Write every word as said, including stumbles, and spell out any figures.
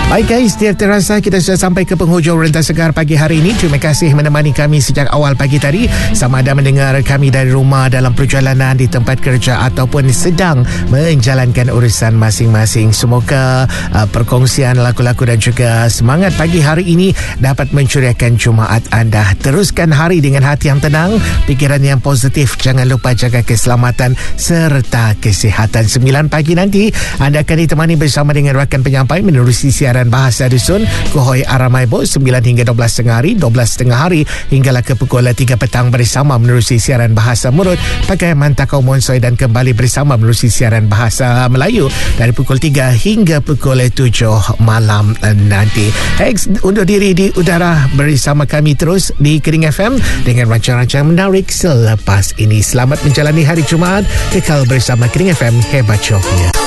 Baik guys, dia terasa kita sudah sampai ke penghujung Rentas Segar pagi hari ini. Terima kasih menemani kami sejak awal pagi tadi. Sama ada mendengar kami dari rumah, dalam perjalanan, di tempat kerja ataupun sedang menjalankan urusan masing-masing. Semoga uh, perkongsian laku-laku dan juga semangat pagi hari ini dapat mencuriakan Jumaat anda. Teruskan hari dengan hati yang tenang, fikiran yang positif. Jangan lupa jaga keselamatan serta kesihatan. Sembilan pagi nanti anda akan ditemani bersama dengan rakan penyampai menerusi siaran Bahasa Dusun Kuhoi Aramaibo sembilan hingga dua belas tengah hari, dua belas tengah hari hinggalah ke pukul tiga petang bersama menerusi siaran Bahasa Murut pakai Mantakau Monsoi, dan kembali bersama menerusi siaran Bahasa Melayu dari pukul tiga hingga pukul tujuh malam nanti. X undur diri di udara bersama kami terus di Kering F M dengan rancangan-rancangan menarik selepas ini. Selamat menjalani hari Jumaat, kekal bersama Kering F M, hebat jobnya.